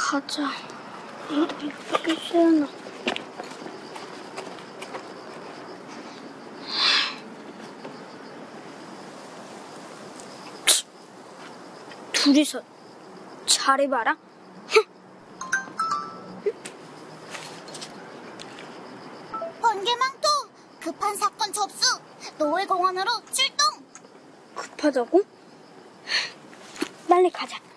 가자. 이쁘게 세연아. 둘이서 잘해봐라. 번개망토, 급한 사건 접수. 노을공원으로 출동. 급하다고? 빨리 가자.